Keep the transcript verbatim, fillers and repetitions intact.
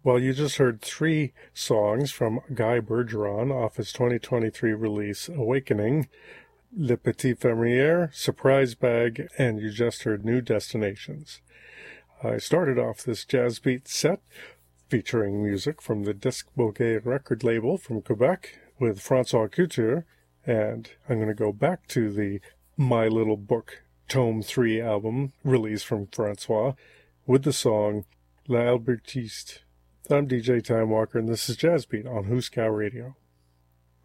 Well, you just heard three songs from Guy Bergeron off his twenty twenty-three release, Awakening, Le Petit Fermier, Surprise Bag, and you just heard New Destinations. I started off this jazz beat set featuring music from the Disc Bouquet record label from Quebec with Francois Couture, and I'm going to go back to the My Little Book Tome three album release from Francois with the song L'Albertiste. I'm D J Time Walker, and this is Jazz Beat on Huska Radio.